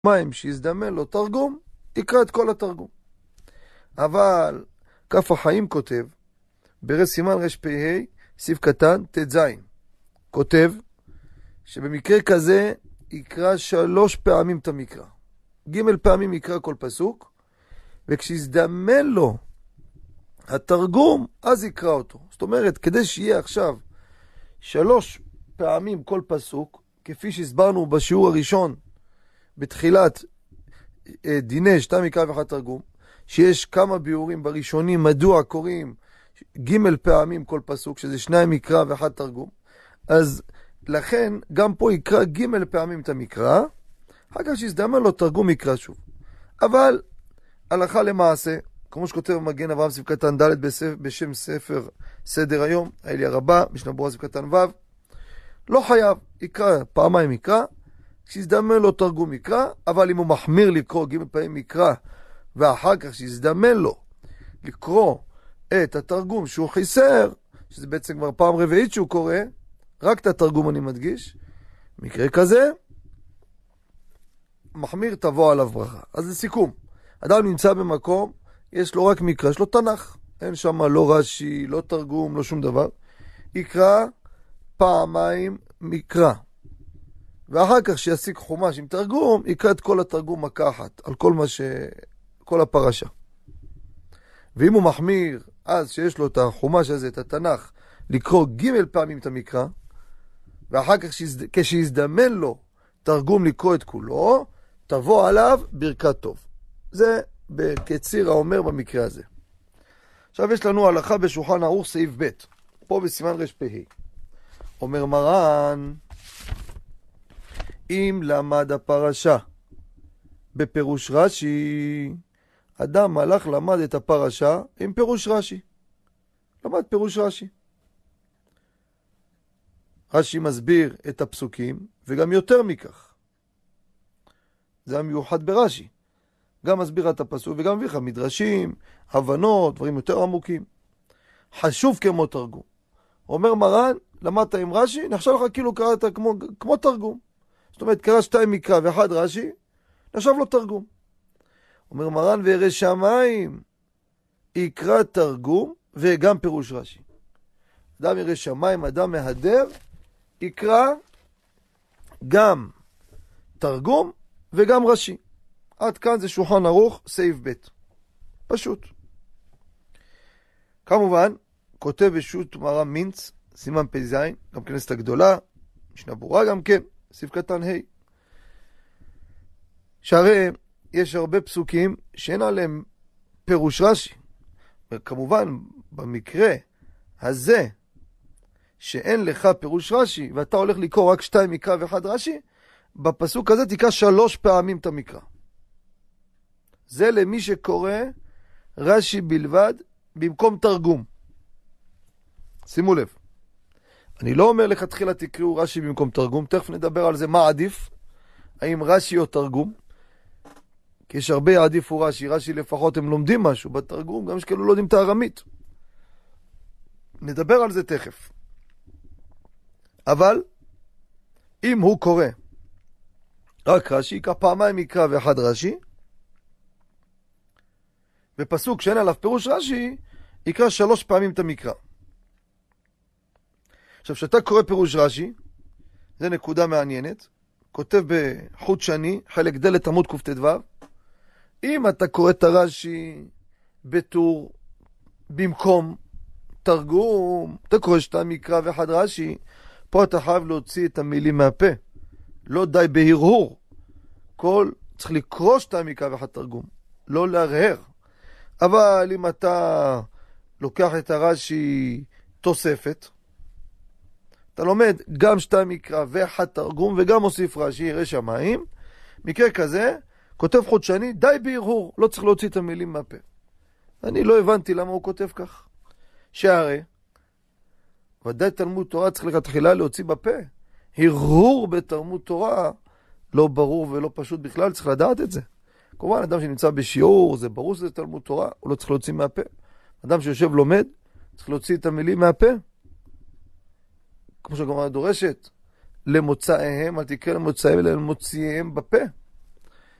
מים שיזדמן לו תרגום, יקרא את כל התרגום. אבל כף החיים כותב, ברס סימן רש"פ"ה, סעיף קטן, ט"ז, כותב שבמקרה כזה יקרא 3 פעמים את המקרא. ג' פעמים יקרא כל פסוק, וכשיזדמן לו התרגום, אז יקרא אותו. זאת אומרת, כדי שיהיה עכשיו 3 פעמים כל פסוק, כפי שהסברנו בשיעור הראשון, בתחילת דיני 2 מקרא ו1 תרגום, שיש כמה ביאורים בראשונים מדוע קוראים ג' פעמים כל פסוק, שזה 2 מקרא ו1 תרגום. אז לכן גם פה יקרא ג' פעמים את המקרא, אחר כך שיזדמן לו תרגום יקרא שוב. אבל הלכה למעשה, כמו שכותב מגן אברהם סעיף קטן ד' בשם ספר סדר היום, האלי הרבה, משנה ברורה סעיף קטן ו', לא חייב, יקרא פעמיים יקרא, כשיזדמן לו תרגום יקרא, אבל אם הוא מחמיר לקרוא ג' פעמים יקרא, ואחר כך שיזדמן לו לקרוא את התרגום שהוא חיסר, שזה בעצם כבר פעם רביעית שהוא קורא, רק את התרגום אני מדגיש, מקרה כזה, מחמיר תבוא עליו ברכה. אז לסיכום, אדם נמצא במקום, יש לו רק מקרא, יש לו תנ"ך, אין שם לא רש"י, לא תרגום, לא שום דבר, יקרא פעמיים מקרא, ואחר כך שיסיק חומש עם תרגום, יקרא את כל התרגום מכה אחת, על כל הפרשה. ואם הוא מחמיר, אז שיש לו את החומש הזה, את התנ"ך, לקרוא ג' פעמים את המקרא, ואחר כך כשיזדמן לו תרגום לקרוא את כולו, תבוא עליו ברכת טוב. זה בקציר האומר במקרה הזה. עכשיו יש לנו הלכה בשולחן ערוך סעיף ב', פה בסימן רש"פ"ה. אומר מרן, אם למד הפרשה בפירוש רש"י, אדם הלך למד את הפרשה עם פירוש רש"י. למד פירוש רש"י. רש"י מסביר את הפסוקים, וגם יותר מכך. זה המיוחד ברש"י. גם מסביר את הפסוק, וגם מביא לך מדרשים, הבנות, דברים יותר עמוקים. חשוב כמו תרגום. אומר מרן, למדת עם רש"י, נחשב לך כאילו קראת כמו תרגום. זאת אומרת, קרא 2 מקרא ו1 רש"י, נחשב לו תרגום. אומר מרן, וירא שמיים, יקרא תרגום וגם פירוש רש"י. אדם ירא שמיים, אדם מהדר, יקרא גם תרגום וגם רש"י. עד כאן זה שולחן ערוך סעיף ב'. פשוט. כמובן, כותב בשו"ת מרן מינץ, סימן פ"ז, גם כנסת הגדולה, משנה ברורה גם כן, סעיף קטן ה'. שהרי יש הרבה פסוקים שאין עליהם פירוש רש"י. וכמובן, במקרה הזה, שאין לך פירוש רש"י, ואתה הולך לקרוא רק 2 מקרא ו1 רש"י, בפסוק הזה תקרא 3 פעמים את המקרא. זה למי שקורא רש"י בלבד במקום תרגום. שימו לב. אני לא אומר לך תחילה תקראו רש"י במקום תרגום, תכף נדבר על זה מה עדיף, האם רש"י או תרגום. כי יש הרבה יעדיפו רש"י, רש"י לפחות הם לומדים משהו, בתרגום גם יש כאלו לא יודעים את הארמית. נדבר על זה תכף. אבל אם הוא קורא רק רש"י, יקרא פעמיים מקרא ו1 רש"י, בפסוק שאין עליו פירוש רש"י, יקרא 3 פעמים את המקרא. עכשיו, כשאתה קורא פירוש רש"י, זה נקודה מעניינת, כותב בחוט שני, חלק ד' עמוד קט"ו, אם אתה קורא את הרש"י בטור במקום תרגום, אתה קורא 2 מקרא ו1 רש"י, פה אתה חייב להוציא את המילים מהפה. לא די בהרהור. צריך לקרוא 2 מקרא ו1 תרגום, לא להרהר. אבל אם אתה לוקח את הרש"י תוספת, אתה לומד גם 2 מקרא ו1 תרגום וגם מוסיף רש"י, ירא שמיים, מקרה כזה, כותב חוט שני, די בהרהור, לא צריך להוציא את המילים מהפה. אני לא הבנתי למה הוא כותב כך. שהרי, ודאי תלמוד תורה צריך לכתחילה להוציא בפה. הרהור בתלמוד תורה לא ברור ולא פשוט בכלל, צריך לדעת את זה. כמובן, אדם שנמצא בשיעור, זה ברור שזה תלמוד תורה, הוא לא צריך להוציא מהפה. אדם שיושב לומד, צריך להוציא את המילים מהפה. כמו שהגמרא דורשת, למוצאיהם, אל תקרא למוצאיהם אלא למוציאיהם בפה.